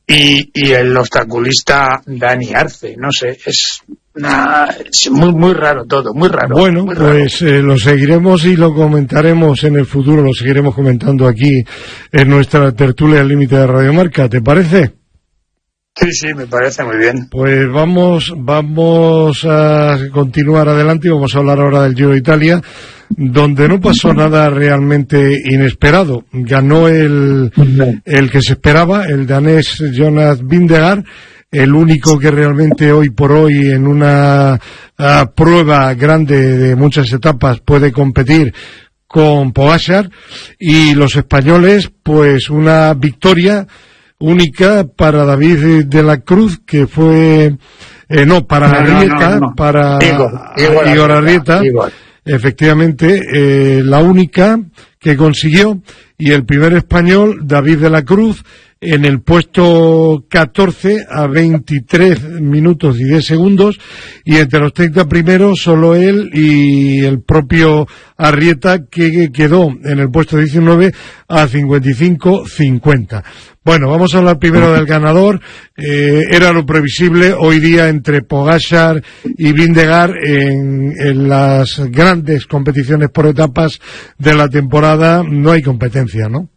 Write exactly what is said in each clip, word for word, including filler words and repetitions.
y, y el obstaculista Dani Arce, no sé, es, una, es muy muy raro todo, muy raro. Bueno, muy raro. pues eh, lo seguiremos y lo comentaremos en el futuro, lo seguiremos comentando aquí en nuestra tertulia al límite de Radio Marca, ¿te parece? Sí, sí, me parece muy bien. Pues vamos, vamos a continuar adelante y vamos a hablar ahora del Giro de Italia, donde no pasó nada realmente inesperado. Ganó el, el que se esperaba, el danés Jonas Vingegaard, el único que realmente hoy por hoy en una uh, prueba grande de muchas etapas puede competir con Pogačar, y los españoles, pues una victoria única para David de la Cruz, que fue, eh, no, para no, Arrieta, no, no, no. para Igor, Igor, Igor Arrieta, Igor. Efectivamente, eh, la única que consiguió, y el primer español, David de la Cruz, en el puesto catorce a veintitrés minutos y diez segundos, y entre los treinta primeros solo él y el propio Arrieta, que quedó en el puesto diecinueve a cincuenta y cinco cincuenta. Bueno, vamos a hablar primero del ganador. Eh, era lo previsible hoy día entre Pogačar y Vingegaard en, en las grandes competiciones por etapas de la temporada. No hay competencia, ¿no?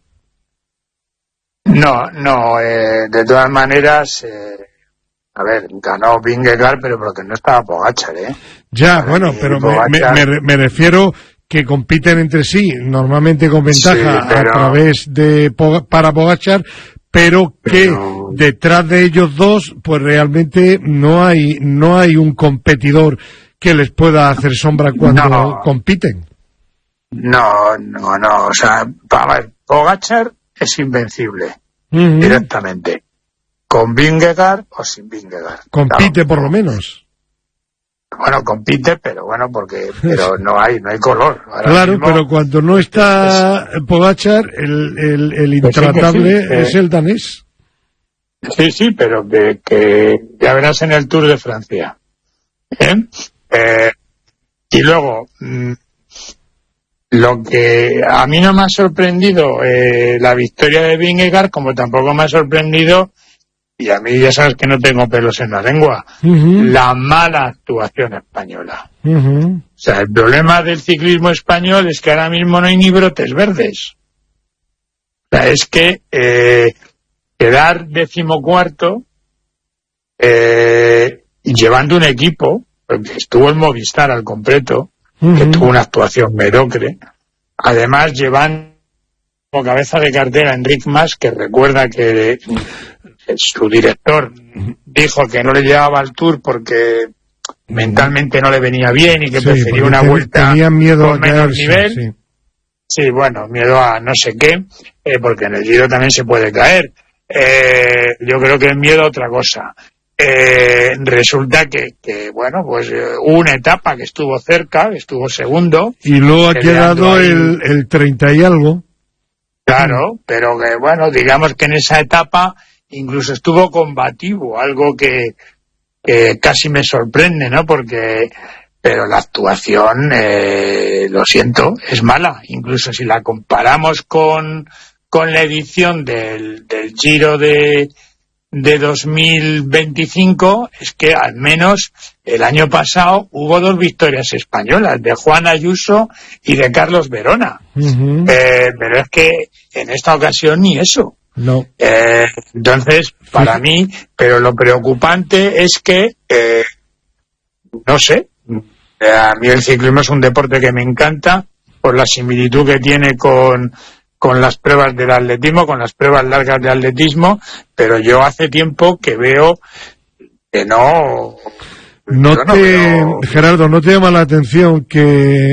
No, no, eh, de todas maneras, eh, a ver, ganó Vingegaard, pero porque no estaba Pogačar, ¿eh? Ya, Para bueno, mí, pero Pogačar... me, me, me refiero que compiten entre sí, normalmente con ventaja sí, pero... a través de para Pogačar, pero que pero... detrás de ellos dos, pues realmente no hay no hay un competidor que les pueda hacer sombra cuando no, compiten. No, no, no, o sea, a ver, Pogačar es invencible, uh-huh. directamente, con Vingegaard o sin Vingegaard. Compite claro. por lo menos. Bueno, compite, pero bueno, porque pero no hay no hay color. Ahora claro, mismo, pero cuando no está es... Pogačar, el, el, el intratable sí, sí, es eh... el danés. Sí, sí, pero que, que ya verás en el Tour de Francia. ¿Eh? Eh, y luego, mmm, lo que a mí no me ha sorprendido eh, la victoria de Vingegaard, como tampoco me ha sorprendido, y a mí ya sabes que no tengo pelos en la lengua, uh-huh. la mala actuación española. Uh-huh. O sea, el problema del ciclismo español es que ahora mismo no hay ni brotes verdes. O sea, es que eh, quedar decimocuarto eh, llevando un equipo, porque estuvo el Movistar al completo, uh-huh. que tuvo una actuación mediocre, además llevan como cabeza de cartera a Enric Mas, que recuerda que su director dijo que no le llevaba al Tour porque mentalmente no le venía bien y que sí, prefería una vuelta tenía miedo con a menos caerse, nivel. Sí. sí, bueno, miedo a no sé qué, eh, porque en el Giro también se puede caer. Eh, yo creo que es miedo a otra cosa. Eh, resulta que, que, bueno, pues eh, hubo una etapa que estuvo cerca, que estuvo segundo. Y luego ha quedado ahí el, el treinta y algo. Claro, pero que, bueno, digamos que en esa etapa incluso estuvo combativo, algo que, que casi me sorprende, ¿no? Porque, pero la actuación, eh, lo siento, es mala. Incluso si la comparamos con, con la edición del, del Giro de, de dos mil veinticinco, es que al menos el año pasado hubo dos victorias españolas, de Juan Ayuso y de Carlos Verona. Uh-huh. Eh, pero es que en esta ocasión ni eso. No. Eh, entonces, para mí, pero lo preocupante es que, eh, no sé, a mí el ciclismo es un deporte que me encanta por la similitud que tiene con, con las pruebas del atletismo, con las pruebas largas de atletismo, pero yo hace tiempo que veo que no... No te, no veo... Gerardo, ¿no te llama la atención que